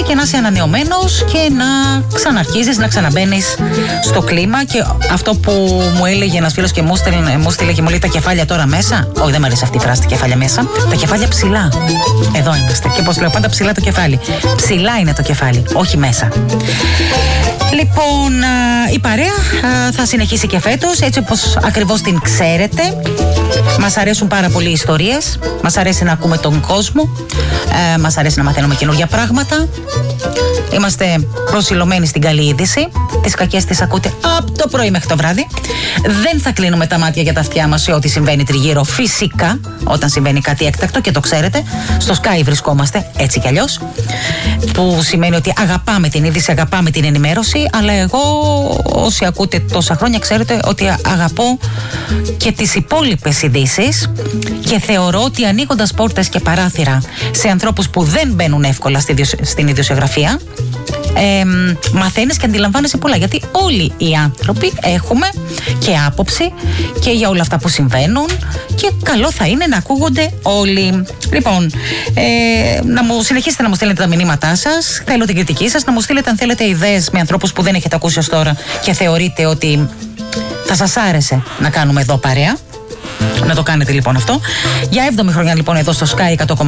και να είσαι ανανεωμένος και να ξαναρχίζεις, να ξαναμπαίνεις στο κλίμα. Και αυτό που μου έλεγε ένας φίλος και μου στείλε και μου λέει: τα κεφάλια τώρα μέσα. Όχι, δεν μου αρέσει αυτή η φράση, τα κεφάλια μέσα. Τα κεφάλια ψηλά. Εδώ είμαστε. Και πώς λέω πάντα, ψηλά το κεφάλι. Ψηλά είναι το κεφάλι, όχι μέσα. Λοιπόν, η παρέα θα συνεχίσει και φέτος, έτσι όπως ακριβώς την ξέρετε. Μας αρέσουν πάρα πολύ οι ιστορίες, μας αρέσει να ακούμε τον κόσμο, μας αρέσει να μαθαίνουμε καινούργια πράγματα. Είμαστε προσιλωμένοι στην καλή είδηση. Τις κακές τις ακούτε από το πρωί μέχρι το βράδυ. Δεν θα κλείνουμε τα μάτια για τα αυτιά μας σε ό,τι συμβαίνει τριγύρω. Φυσικά, όταν συμβαίνει κάτι έκτακτο, και το ξέρετε, στο Sky βρισκόμαστε έτσι κι αλλιώς. Που σημαίνει ότι αγαπάμε την είδηση, αγαπάμε την ενημέρωση. Αλλά εγώ, όσοι ακούτε τόσα χρόνια, ξέρετε ότι αγαπώ και τις υπόλοιπες ειδήσεις. Και θεωρώ ότι ανοίγοντας πόρτες και παράθυρα σε ανθρώπους που δεν μπαίνουν εύκολα στην ιδιοσιογραφία, μαθαίνεις και αντιλαμβάνεσαι πολλά. Γιατί όλοι οι άνθρωποι έχουμε και άποψη και για όλα αυτά που συμβαίνουν, και καλό θα είναι να ακούγονται όλοι. Λοιπόν, να μου συνεχίσετε να μου στέλνετε τα μηνύματά σας. Θέλω την κριτική σας. Να μου στείλετε αν θέλετε ιδέες με ανθρώπους που δεν έχετε ακούσει ως τώρα και θεωρείτε ότι θα σας άρεσε να κάνουμε εδώ παρέα. Να το κάνετε λοιπόν αυτό. Για 7η χρονιά λοιπόν εδώ στο Sky 100,3.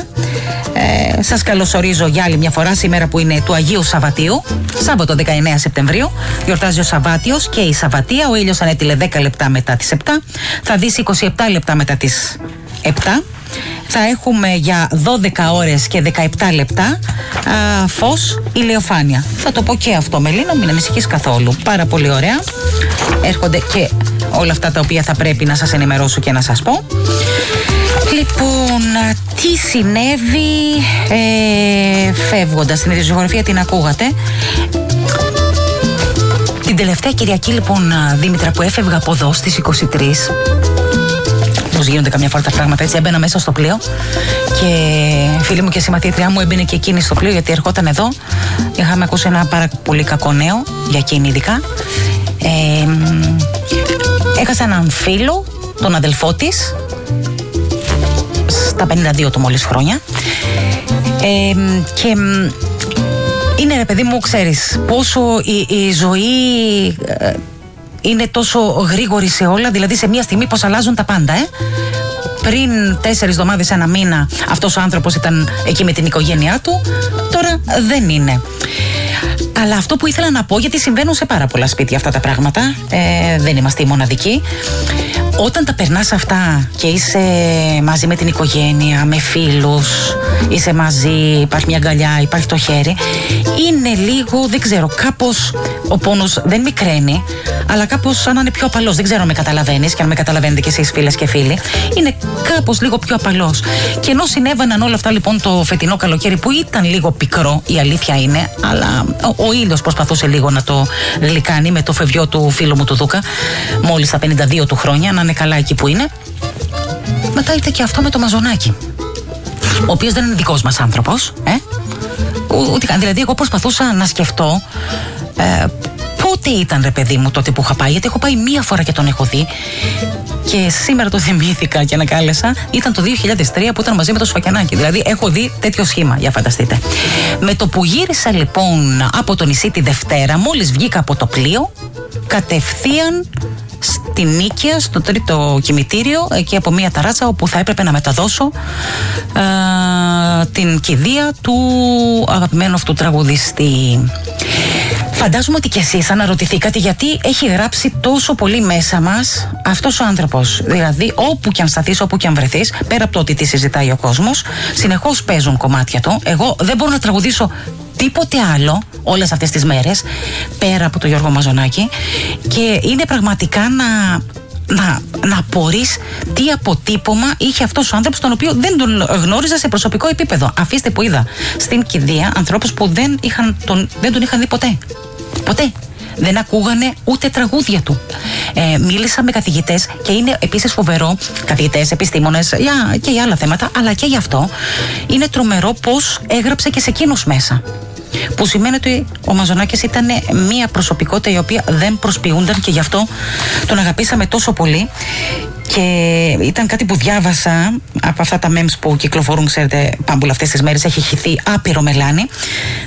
Σας καλωσορίζω για άλλη μια φορά σήμερα που είναι του Αγίου Σαββατίου, Σάββατο 19 Σεπτεμβρίου. Γιορτάζει ο Σαββάτιος και η Σαββατία. Ο ήλιος ανέτειλε 10 λεπτά μετά τις 7. Θα δύσει 27 λεπτά μετά τις 7. Θα έχουμε για 12 ώρες και 17 λεπτά φως ηλιοφάνεια. Θα το πω και αυτό, Μελίνα, μην ανησυχείς καθόλου. Πάρα πολύ ωραία. Έρχονται και όλα αυτά τα οποία θα πρέπει να σας ενημερώσω και να σας πω. Λοιπόν, τι συνέβη φεύγοντας στην ιδιοσιογραφία, την ακούγατε. Την τελευταία Κυριακή λοιπόν, Δήμητρα, που έφευγα από εδώ στις 23. Πώς γίνονται καμιά φορά τα πράγματα έτσι. Έμπαινα μέσα στο πλοίο και φίλη μου και συμμαθήτριά μου έμπαινε και εκείνη στο πλοίο, γιατί ερχόταν εδώ. Είχαμε ακούσει ένα πάρα πολύ κακό νέο για εκείνη ειδικά. Έχασα έναν φίλο, τον αδελφό της, στα 52 του μόλις χρόνια. Και είναι, ρε παιδί μου, ξέρεις πόσο η ζωή είναι τόσο γρήγορη σε όλα. Δηλαδή σε μια στιγμή πως αλλάζουν τα πάντα. Πριν 4 εβδομάδες, ένα μήνα, αυτός ο άνθρωπος ήταν εκεί με την οικογένειά του. Τώρα δεν είναι. Αλλά αυτό που ήθελα να πω, γιατί συμβαίνουν σε πάρα πολλά σπίτια αυτά τα πράγματα, δεν είμαστε οι μοναδικοί. Όταν τα περνάς αυτά και είσαι μαζί με την οικογένεια, με φίλους, είσαι μαζί, υπάρχει μια αγκαλιά, υπάρχει το χέρι, είναι λίγο, δεν ξέρω, κάπως ο πόνος δεν μικραίνει, αλλά κάπως σαν να είναι πιο απαλός. Δεν ξέρω αν με καταλαβαίνεις και αν με καταλαβαίνετε κι εσείς, φίλες και φίλοι. Είναι κάπως λίγο πιο απαλός. Και ενώ συνέβαιναν όλα αυτά λοιπόν το φετινό καλοκαίρι, που ήταν λίγο πικρό, η αλήθεια είναι, αλλά ο ήλιος προσπαθούσε λίγο να το γλυκάνει με το φευγιό του φίλου μου του Δούκα, μόλις στα 52 του χρόνια, να είναι καλά εκεί που είναι. Μετά ήρθε και αυτό με το Μαζονάκι, ο οποίος δεν είναι δικός μας άνθρωπος, ούτε καν. Δηλαδή εγώ προσπαθούσα να σκεφτώ πότε ήταν, ρε παιδί μου, τότε που είχα πάει, γιατί έχω πάει μία φορά και τον έχω δει. Και σήμερα το θυμήθηκα και ανακάλεσα. Ήταν το 2003 που ήταν μαζί με το Σφακιανάκι. Δηλαδή έχω δει τέτοιο σχήμα, για φανταστείτε. Με το που γύρισα λοιπόν από το νησί τη Δευτέρα, μόλις βγήκα από το πλοίο, κατευθείαν στην Νίκαια, στο 3ο κημητήριο, εκεί από μία ταράτσα όπου θα έπρεπε να μεταδώσω την κηδεία του αγαπημένου αυτού τραγουδιστή. Φαντάζομαι ότι κι εσείς αναρωτηθήκατε γιατί έχει γράψει τόσο πολύ μέσα μας αυτός ο άνθρωπος. Δηλαδή, όπου κι αν σταθείς, όπου κι αν βρεθείς, πέρα από το ότι τη συζητάει ο κόσμος, συνεχώς παίζουν κομμάτια του. Εγώ δεν μπορώ να τραγουδήσω τίποτε άλλο όλες αυτές τις μέρες, πέρα από το Γιώργο Μαζονάκη, και είναι πραγματικά να απορείς τι αποτύπωμα είχε αυτός ο άνθρωπος, τον οποίο δεν τον γνώριζα σε προσωπικό επίπεδο. Αφήστε που είδα στην κηδεία ανθρώπους που δεν τον είχαν δει ποτέ. Ποτέ. Δεν ακούγανε ούτε τραγούδια του. Μίλησα με καθηγητές και είναι επίσης φοβερό, καθηγητές, επιστήμονες και για άλλα θέματα, αλλά και γι' αυτό είναι τρομερό πως έγραψε και σε εκείνους μέσα. Που σημαίνει ότι ο Μαζονάκης ήταν μια προσωπικότητα η οποία δεν προσποιούνταν, και γι' αυτό τον αγαπήσαμε τόσο πολύ. Και ήταν κάτι που διάβασα από αυτά τα memes που κυκλοφορούν, ξέρετε, πάμπουλα αυτές τις μέρες, έχει χυθεί άπειρο μελάνι.